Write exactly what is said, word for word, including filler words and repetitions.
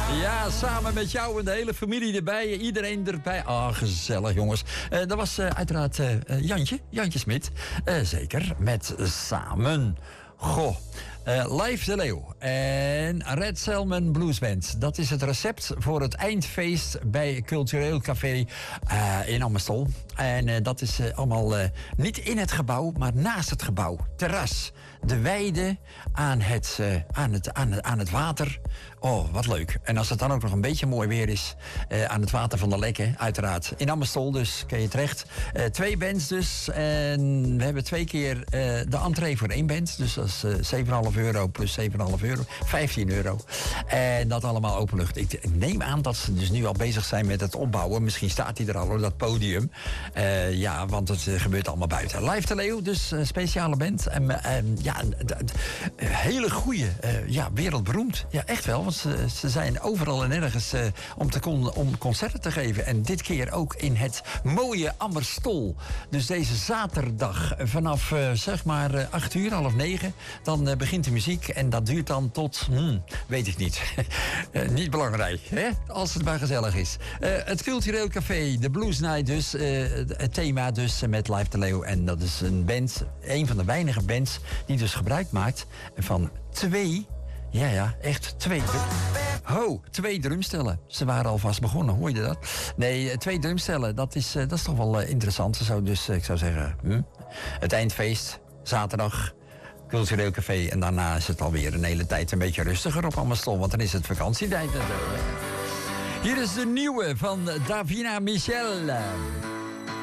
Ja, samen met jou en de hele familie erbij. Iedereen erbij. Ah, oh, gezellig, jongens. Uh, dat was uh, uiteraard uh, Jantje. Jantje Smit. Uh, zeker. Met Samen. Goh. Uh, Live de Leeuw en Red Salmon Blues Band. Dat is het recept voor het eindfeest bij Cultureel Café uh, in Amstel. En uh, dat is uh, allemaal uh, niet in het gebouw, maar naast het gebouw. Terras. De weide aan het, uh, aan het, aan het, aan het water. Oh, wat leuk. En als het dan ook nog een beetje mooi weer is, uh, aan het water van de Lekke, uiteraard. In Amstel dus, kan je terecht. Uh, twee bands dus. En we hebben twee keer uh, de entree voor één band. Dus dat is uh, zeven komma vijf euro plus zeven komma vijf euro. vijftien euro. En dat allemaal openlucht. Ik neem aan dat ze dus nu al bezig zijn met het opbouwen. Misschien staat hij er al, dat podium. Uh, ja, want het uh, gebeurt allemaal buiten. Live de Leeuw, dus uh, speciale band. En uh, ja, een uh, hele goeie. Uh, ja, wereldberoemd. Ja, echt wel. Want ze, ze zijn overal en ergens uh, om, te con- om concerten te geven. En dit keer ook in het mooie Ammerstol. Dus deze zaterdag vanaf uh, zeg maar uh, acht uur, half negen. Dan uh, begint de muziek en dat duurt dan tot, hmm, weet ik niet. uh, niet belangrijk, hè? Als het maar gezellig is. Uh, het Cultureel Café, de Blues Night dus. Uh, het thema dus met Live de Leeuw. En dat is een band, een van de weinige bands die dus gebruik maakt van twee... Ja, ja, echt twee. Ho, twee drumstellen. Ze waren alvast begonnen, hoor je dat? Nee, twee drumstellen, dat is, uh, dat is toch wel uh, interessant. Zo, dus uh, ik zou zeggen, hm? Het eindfeest, zaterdag, Cultureel Café. En daarna is het alweer een hele tijd een beetje rustiger op Amstel, want dan is het vakantietijd en zo. Hier is de nieuwe van Davina Michel.